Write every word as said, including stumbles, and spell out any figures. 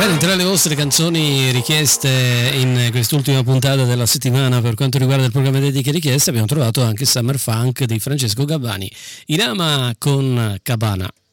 Bene, tra le vostre canzoni richieste in quest'ultima puntata della settimana per quanto riguarda il programma dediche richieste abbiamo trovato anche Summer Funk di Francesco Gabbani, in ama con Cabana.